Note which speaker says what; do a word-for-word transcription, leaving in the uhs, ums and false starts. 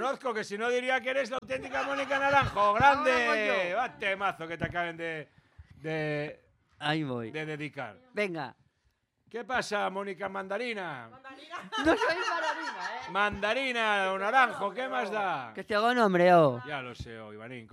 Speaker 1: conozco, que si no diría que eres la auténtica Mónica Naranjo. ¡Grande! Va temazo que te acaben de, de,
Speaker 2: Ahí voy.
Speaker 1: de dedicar.
Speaker 2: Venga.
Speaker 1: ¿Qué pasa, Mónica Mandarina?
Speaker 3: Mandarina.
Speaker 2: No soy mandarina, ¿eh?
Speaker 1: Mandarina o naranjo, ¿qué más da?
Speaker 2: Que te hago nombre, oh.
Speaker 1: Ya lo sé, oh, Ivanín.